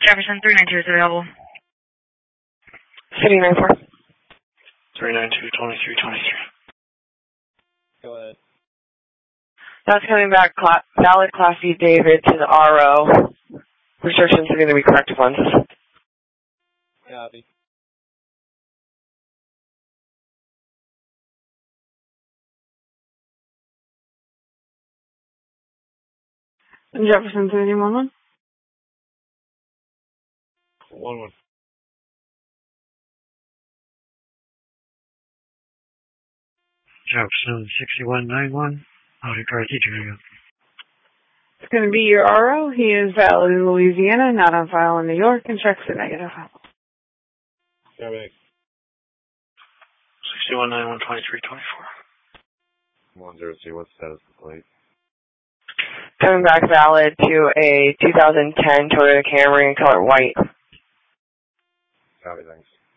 Jefferson 392 is available. City 94. 392-2323. Go ahead. That's coming back, valid Class E David to the RO. Restrictions are going to be corrective ones. Copy. Jefferson 311. 1-1. Jefferson 6191. Audi car teacher. It's going to be your RO. He is valid in Louisiana, not on file in New York, and checks the negative. Copy. 6191-2324. 102, what's the status of the plate? Coming back valid to a 2010 Toyota Camry in color white. Copy, thanks.